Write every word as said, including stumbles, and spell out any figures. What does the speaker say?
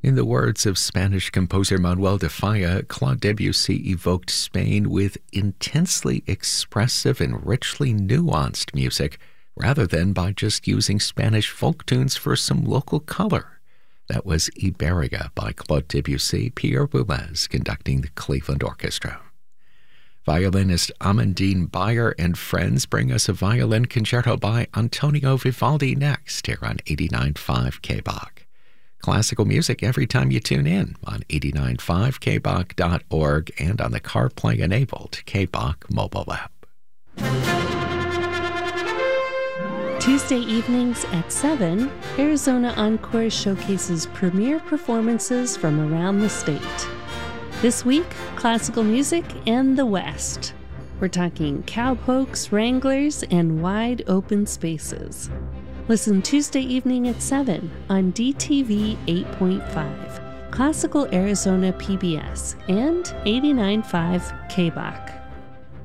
In the words of Spanish composer Manuel de Falla, Claude Debussy evoked Spain with intensely expressive and richly nuanced music, rather than by just using Spanish folk tunes for some local color. That was Iberia by Claude Debussy, Pierre Boulez conducting the Cleveland Orchestra. Violinist Amandine Bayer and friends bring us a violin concerto by Antonio Vivaldi next here on eighty-nine point five K B O C. Classical music every time you tune in on eight nine five K B O C dot org and on the CarPlay-enabled K B O C mobile app. Tuesday evenings at seven, Arizona Encore showcases premier performances from around the state. This week, classical music and the West. We're talking cowpokes, wranglers, and wide open spaces. Listen Tuesday evening at seven on D T V eight point five, Classical Arizona P B S, and eighty-nine point five K B O C.